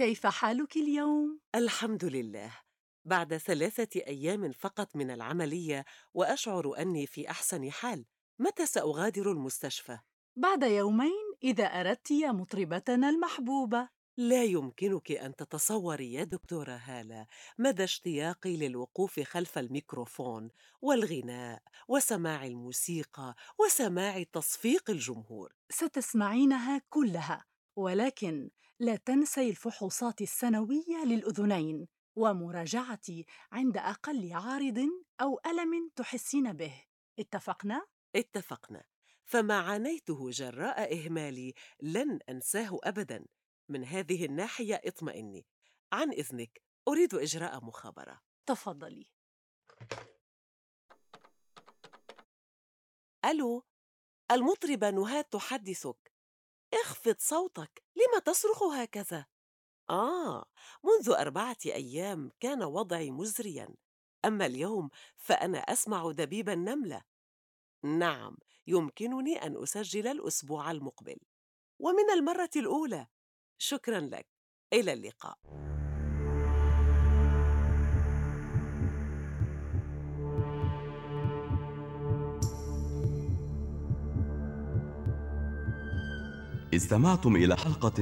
كيف حالك اليوم؟ الحمد لله. بعد 3 أيام فقط من العملية وأشعر أني في أحسن حال. متى سأغادر المستشفى؟ بعد يومين إذا أردت يا مطربتنا المحبوبة. لا يمكنك أن تتصوري يا دكتورة هالة مدى اشتياقي للوقوف خلف الميكروفون والغناء وسماع الموسيقى وسماع تصفيق الجمهور. ستسمعينها كلها، ولكن لا تنسي الفحوصات السنوية للأذنين ومراجعتي عند أقل عارض أو ألم تحسين به. اتفقنا؟ اتفقنا. فما عانيته جراء إهمالي لن أنساه أبداً. من هذه الناحية اطمئني. عن إذنك، أريد إجراء مخابرة. تفضلي. ألو، المطربة نهاد تحدثك. اخفض صوتك، لم تصرخ هكذا؟ منذ 4 أيام كان وضعي مزرياً، أما اليوم فأنا أسمع دبيب النملة. نعم، يمكنني أن أسجل الأسبوع المقبل، ومن المرة الأولى. شكراً لك. إلى اللقاء. استمعتم إلى حلقة